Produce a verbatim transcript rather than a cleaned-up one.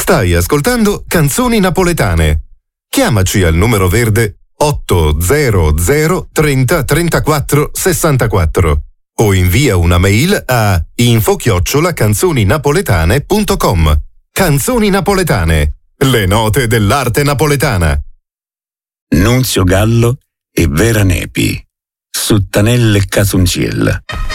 Stai ascoltando Canzoni Napoletane. Chiamaci al numero verde otto zero zero trenta trentaquattro sessantaquattro o invia una mail a info chiocciola canzoninapoletane punto com. Canzoni Napoletane, le note dell'arte napoletana. Nunzio Gallo e Vera Nepi, Suttanelle Casunziella.